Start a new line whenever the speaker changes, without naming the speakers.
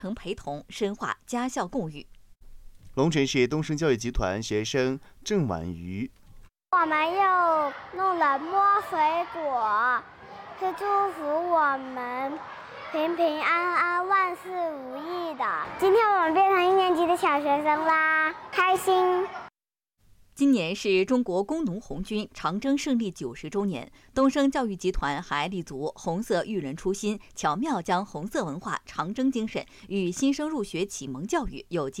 曾陪同深化家校共育。
龙城市东升教育集团学生郑婉瑜，
我们又弄了摸水果，是祝福我们平平安安、万事如意的。今天我们变成1年级的小学生啦，开心。
今年是中国工农红军长征胜利90周年，东升教育集团还立足红色育人初心，巧妙将红色文化、长征精神与新生入学启蒙教育有机